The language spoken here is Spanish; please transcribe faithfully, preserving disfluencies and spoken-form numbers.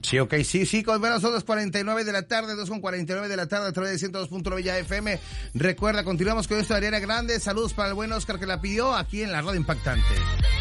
Sí, ok, sí, sí, con bueno, son las cuarenta y nueve de la tarde, dos con cuarenta y nueve de la tarde a través de ciento dos punto nueve ya F M. Recuerda, continuamos con esto de Ariana Grande. Saludos para el buen Oscar que la pidió aquí en la Radio Impactante.